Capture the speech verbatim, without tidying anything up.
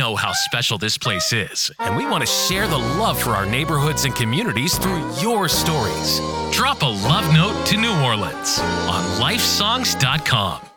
know how special this place is, and we want to share the love for our neighborhoods and communities through your stories. Drop a love note to New Orleans on life songs dot com.